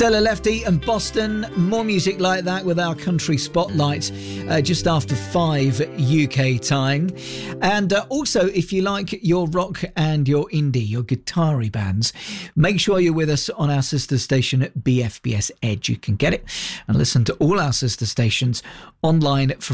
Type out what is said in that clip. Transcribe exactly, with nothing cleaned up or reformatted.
Stella Lefty and Boston, more music like that with our country spotlight uh, just after five U K time. And uh, also, if you like your rock and your indie, your guitar-y bands, make sure you're with us on our sister station at B F B S Edge. You can get it and listen to all our sister stations online for